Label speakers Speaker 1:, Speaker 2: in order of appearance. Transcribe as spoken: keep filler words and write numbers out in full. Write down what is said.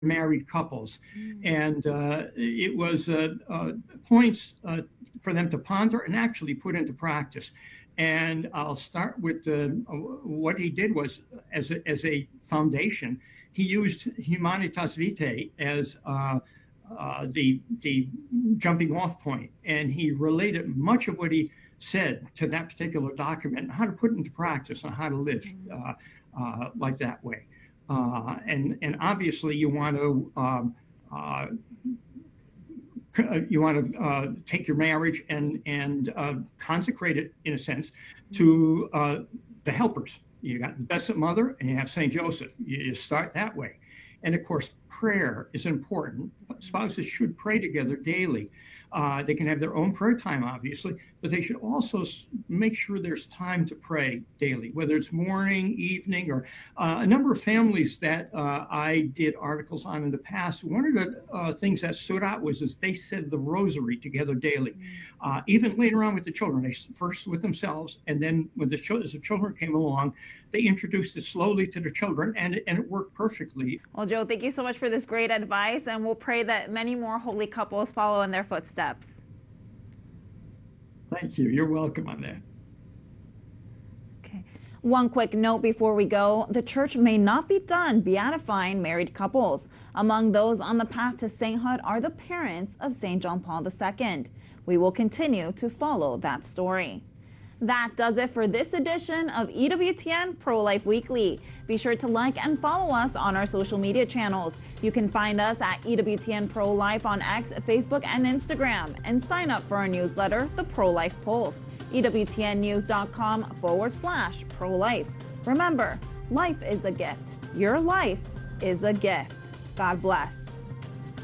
Speaker 1: married couples. And uh, it was uh, uh, points uh, for them to ponder and actually put into practice. And I'll start with uh, what he did was, as a, as a foundation, he used Humanitas Vitae as uh, uh, the the jumping off point, and he related much of what he said to that particular document, and how to put it into practice, and how to live uh, uh, like that way. Uh, and and obviously, you want to um, uh, you want to uh, take your marriage and and uh, consecrate it, in a sense, to uh, the helpers. You got the Blessed Mother, and you have Saint Joseph. You start that way. And of course, prayer is important. Spouses should pray together daily. Uh, they can have their own prayer time, obviously, but they should also make sure there's time to pray daily, whether it's morning, evening, or uh, a number of families that uh, I did articles on in the past. One of the uh, things that stood out was is they said the rosary together daily. Uh, even later on with the children, they first with themselves, and then when the, ch- as the children came along, they introduced it slowly to the children, and, and it worked perfectly.
Speaker 2: Well, Joe, thank you so much for this great advice, and we'll pray that many more holy couples follow in their footsteps.
Speaker 1: Thank you. You're welcome on that.
Speaker 2: Okay. One quick note before we go. The church may not be done beatifying married couples. Among those on the path to sainthood are the parents of Saint John Paul the Second. We will continue to follow that story. That does it for this edition of E W T N Pro-Life Weekly. Be sure to like and follow us on our social media channels. You can find us at E W T N Pro-Life on X, Facebook, and Instagram. And sign up for our newsletter, The Pro-Life Pulse, E W T N news dot com forward slash pro-life. Remember, life is a gift. Your life is a gift. God bless.